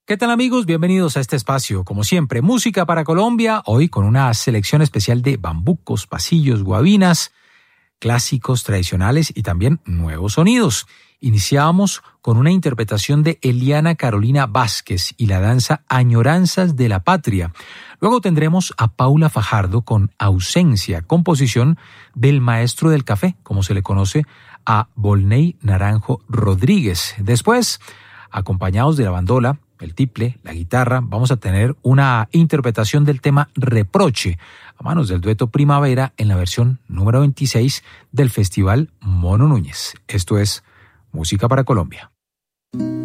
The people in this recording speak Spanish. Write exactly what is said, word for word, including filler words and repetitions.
¿Qué tal amigos? Bienvenidos a este espacio, como siempre, Música para Colombia, hoy con una selección especial de bambucos, pasillos, guabinas, clásicos tradicionales y también nuevos sonidos. Iniciamos con una interpretación de Eliana Carolina Vázquez y la danza Añoranzas de la Patria. Luego tendremos a Paula Fajardo con Ausencia, composición del maestro del café, como se le conoce a Volney Naranjo Rodríguez. Después, acompañados de la bandola, el tiple, la guitarra, vamos a tener una interpretación del tema Reproche a manos del dueto Primavera en la versión número veintiséis del Festival Mono Núñez. Esto es Música para Colombia.